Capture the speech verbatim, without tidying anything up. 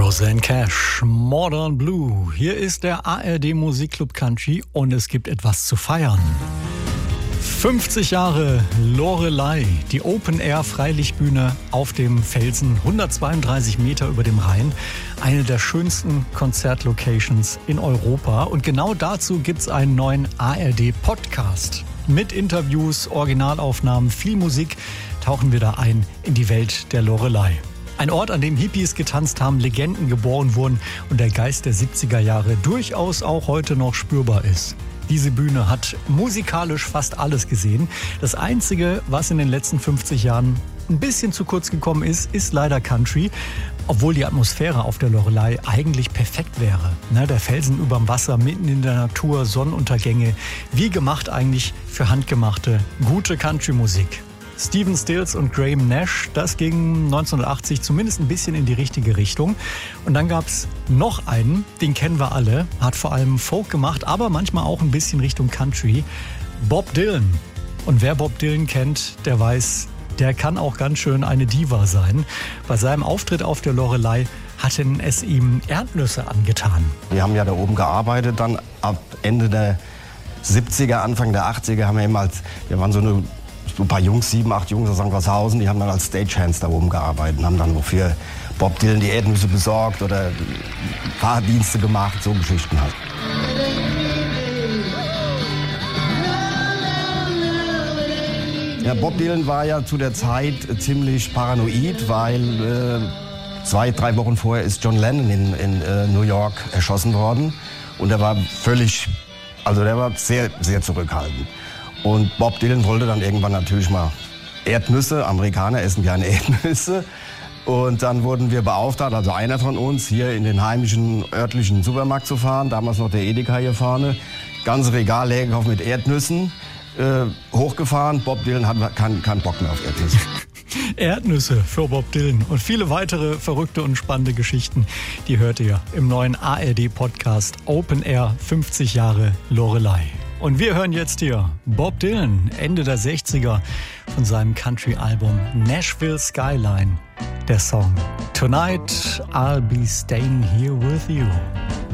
Rosanne Cash, Modern Blue. Hier ist der A R D Musikclub Country und es gibt etwas zu feiern. fünfzig Jahre Loreley, die Open-Air-Freilichtbühne auf dem Felsen, hundertzweiunddreißig Meter über dem Rhein. Eine der schönsten Konzertlocations in Europa. Und genau dazu gibt's einen neuen A R D-Podcast. Mit Interviews, Originalaufnahmen, viel Musik tauchen wir da ein in die Welt der Loreley. Ein Ort, an dem Hippies getanzt haben, Legenden geboren wurden und der Geist der siebziger Jahre durchaus auch heute noch spürbar ist. Diese Bühne hat musikalisch fast alles gesehen. Das Einzige, was in den letzten fünfzig Jahren ein bisschen zu kurz gekommen ist, ist leider Country. Obwohl die Atmosphäre auf der Loreley eigentlich perfekt wäre. Ne, der Felsen überm Wasser, mitten in der Natur, Sonnenuntergänge. Wie gemacht eigentlich für handgemachte, gute Country-Musik. Stephen Stills und Graham Nash, das ging neunzehnhundertachtzig zumindest ein bisschen in die richtige Richtung. Und dann gab's noch einen, den kennen wir alle, hat vor allem Folk gemacht, aber manchmal auch ein bisschen Richtung Country. Bob Dylan. Und wer Bob Dylan kennt, der weiß, der kann auch ganz schön eine Diva sein. Bei seinem Auftritt auf der Loreley hatten es ihm Erdnüsse angetan. Wir haben ja da oben gearbeitet, dann ab Ende der siebziger, Anfang der achtziger haben wir immer als, wir waren so eine So ein paar Jungs, sieben, acht Jungs aus Sankt Wolfshausen, die haben dann als Stagehands da oben gearbeitet und haben dann für Bob Dylan die Erdnüsse besorgt oder Fahrdienste gemacht, so Geschichten halt. Ja, Bob Dylan war ja zu der Zeit ziemlich paranoid, weil äh, zwei, drei Wochen vorher ist John Lennon in, in äh, New York erschossen worden und er war völlig, also der war sehr, sehr zurückhaltend. Und Bob Dylan wollte dann irgendwann natürlich mal Erdnüsse. Amerikaner essen gerne Erdnüsse. Und dann wurden wir beauftragt, also einer von uns, hier in den heimischen örtlichen Supermarkt zu fahren. Damals noch der Edeka hier vorne. Ganze Regal leer gekauft mit Erdnüssen. Äh, hochgefahren. Bob Dylan hat keinen kein Bock mehr auf Erdnüsse. Erdnüsse für Bob Dylan und viele weitere verrückte und spannende Geschichten, die hört ihr im neuen A R D-Podcast Open Air fünfzig Jahre Loreley. Und wir hören jetzt hier Bob Dylan, Ende der sechziger, von seinem Country-Album Nashville Skyline. Der Song Tonight I'll Be Staying Here With You.